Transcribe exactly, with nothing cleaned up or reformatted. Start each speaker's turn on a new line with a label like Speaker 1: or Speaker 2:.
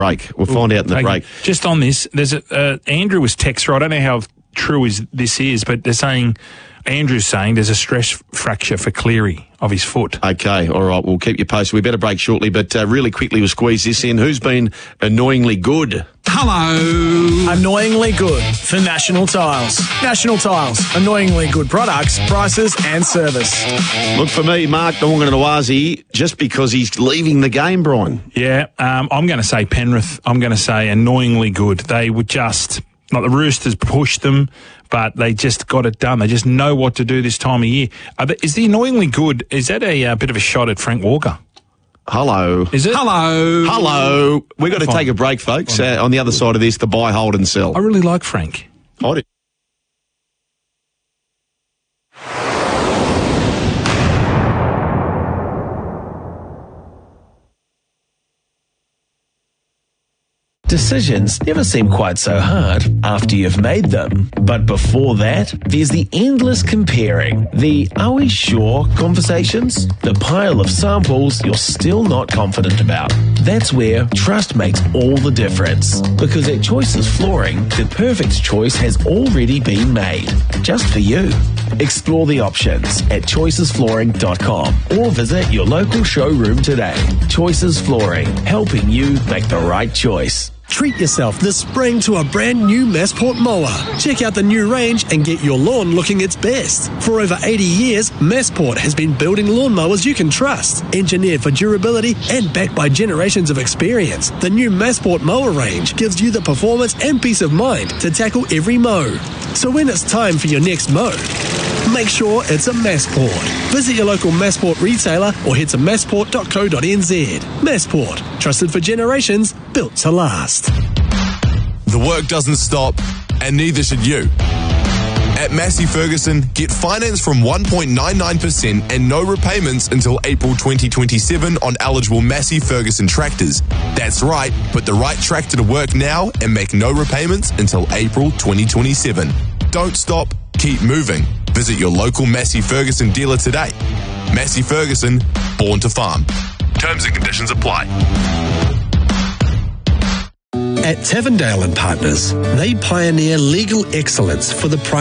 Speaker 1: break. We'll find out in the
Speaker 2: Okay.
Speaker 1: break.
Speaker 2: Just on this, there's a, uh, Andrew was texter. I don't know how true is this is, but they're saying, Andrew's saying there's a stress fracture for Cleary of his foot.
Speaker 1: Okay, all right, we'll keep you posted. We better break shortly, but uh, really quickly we'll squeeze this in. Who's been annoyingly good?
Speaker 3: Hello.
Speaker 4: Annoyingly good for National Tiles. National Tiles. Annoyingly good products, prices and service.
Speaker 1: Look, for me, Mark Nawanganawazi, just because he's leaving the game, Brian.
Speaker 2: Yeah, um, I'm going to say Penrith. I'm going to say annoyingly good. They were just, like the Roosters pushed them, but they just got it done. They just know what to do this time of year. Are they, is the annoyingly good, is that a uh, bit of a shot at Frank Walker?
Speaker 1: Hello.
Speaker 2: Is it?
Speaker 3: Hello.
Speaker 1: Hello. We've got to
Speaker 2: Fine.
Speaker 1: take a break, folks. Uh, on the other side of this, the buy, hold and sell.
Speaker 2: I really like Frank.
Speaker 1: I do.
Speaker 5: Decisions never seem quite so hard after you've made them. But before that, there's the endless comparing, the are we sure conversations, the pile of samples you're still not confident about. That's where trust makes all the difference. Because at Choices Flooring, the perfect choice has already been made, just for you. Explore the options at choices flooring dot com or visit your local showroom today. Choices Flooring, helping you make the right choice.
Speaker 4: Treat yourself this spring to a brand new Massport mower. Check out the new range and get your lawn looking its best. For over eighty years, Massport has been building lawnmowers you can trust. Engineered for durability and backed by generations of experience, the new Massport mower range gives you the performance and peace of mind to tackle every mow. So when it's time for your next mow, make sure it's a Massport. Visit your local Massport retailer or head to massport dot co dot n z. Massport, trusted for generations, built to last.
Speaker 6: The work doesn't stop, and neither should you. At Massey Ferguson, get finance from one point nine nine percent and no repayments until April twenty twenty-seven on eligible Massey Ferguson tractors. That's right, put the right tractor to work now and make no repayments until April twenty twenty-seven. Don't stop, keep moving. Visit your local Massey Ferguson dealer today. Massey Ferguson, born to farm. Terms and conditions apply.
Speaker 4: At Tavendale and Partners, they pioneer legal excellence for the